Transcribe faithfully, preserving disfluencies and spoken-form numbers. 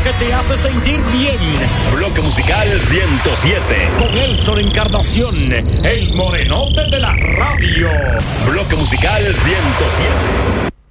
que te hace sentir bien. Bloque Musical ciento siete. Con Nelson Encarnación, el morenote de la radio. Bloque Musical ciento siete.